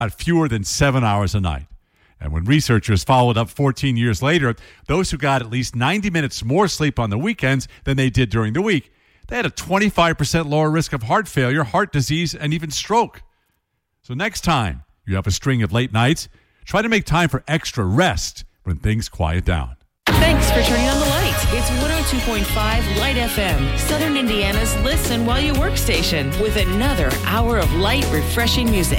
at fewer than 7 hours a night. And when researchers followed up 14 years later, those who got at least 90 minutes more sleep on the weekends than they did during the week, they had a 25% lower risk of heart failure, heart disease, and even stroke. So next time you have a string of late nights, try to make time for extra rest when things quiet down. Thanks for turning on the light. It's 102.5 Light FM, Southern Indiana's listen while you work station, with another hour of light, refreshing music.